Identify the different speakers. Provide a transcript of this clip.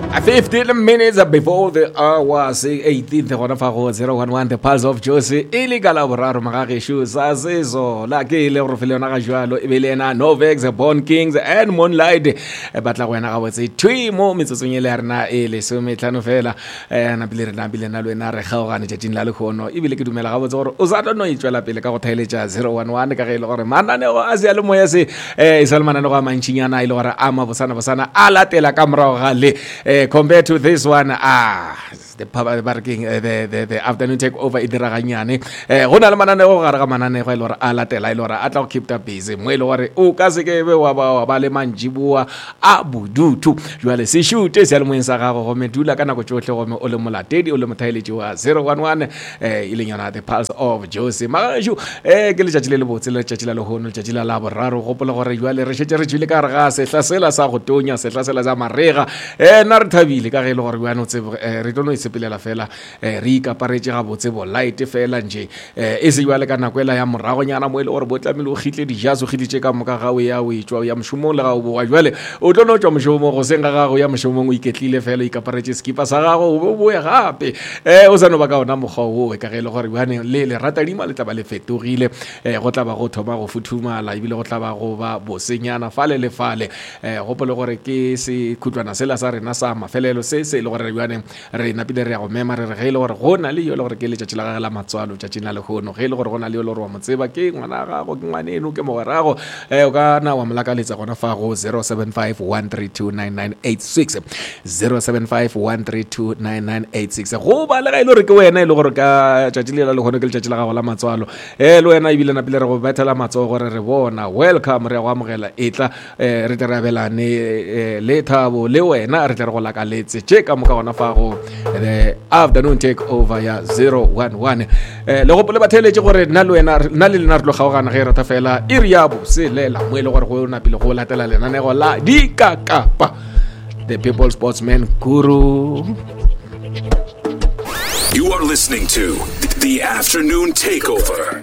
Speaker 1: 15 minutes before the hour, say 18th, gona fa go 011 the Pulse of Josi illegal boraro magageshu sa sezo la ke le go fele yona ga jwalo e bele na Novex Born Kings and Moonlight batla go yana ga botse twi mo metsotsong ile rena e le so metlano fela na bile na lwena re gaogane tšatšing la lekgono e bile ke dumela ga botse gore o sa tlo itšwela pele ka go thailetša 011 ka ge ile gore mananeo a se le moya se e sa le mananeo a mantšinyana ile gore a mabosana a latela ka morago ga le compared to this one, the parking, the afternoon takeover idiraganyane go na le mananeo ga re ga mananeo ile gore a latela ile gore a tla go keep busy mo ile gore o ka se ke be wa ba le manjibua a budutu jwale se shoot se le moeng sa gago go medula ka nako tsotlhe go me o le molatedi o le mothaeletši wa 011 ile nyana the Pulse of Josi magashu ke le tšatši le botse le tšatši la lehono le tšatši la boraro gopola gore jwale re šetse re tšwile ka re ga se hlasela sa go tonya se hlasela za marega na re thabile ka ge ile gore bana tse re tono isepelela fela re ikaparetse ga botse bo light fela nje e se jwale ka nakwela ya morago nyana mo ile gore bo tlamile o khitle dijazo khiditše ka moka ga o ya o itšwa ya mšomo le ga o boa jwale o tlo no tšwa mšomo go senga ga go ya mšomo o iketlile fela ikaparetse skipa sa gago o bo ya gape o sa no ba ka ona mogwa o ka ge ile gore bana le rata dima le tla ba le fetogile go tla ba go thoma go futhumala ebile go tla ba go ba bosenyana fale le fale gopole gore ke se khutwana sela sa rena sa mafelelo se le gore re bane re napile re ya go mema re ge ile gore go na le yo le gore ke le tšatši la gagela matswalo tšatši la lekgono ge ile gore go na le yo le gore wa motseba ke ngwana gago ke ngwaneno ke mogwerago o ka na wa molakaletsa gona fa go 0751329986 0751329986 go ba le ga ile gore ke wena ile gore ka tšatši le la lekgono ke le tšatši la gago la matswalo le wena ebile napile re go bethela matsogo gore re bona welcome re ya go amogela etla re tle re abelane le thabo le wena re tle re go lakaletse tše ka moka gona fa go the afternoon take over ya 011 le gopole batheletše gore nna le wena nna le lena re tlo kgaogana ge re rata fela e re ya bose lela mo e le gore go napile go latela lenanego la dikakapa the people sportsman guru.
Speaker 2: You are listening to the afternoon takeover